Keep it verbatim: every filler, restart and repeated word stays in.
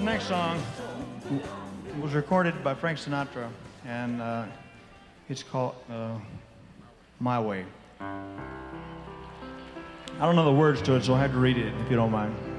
next song was recorded by Frank Sinatra, and uh, it's called uh, My Way. I don't know the words to it, so I have to read it if you don't mind.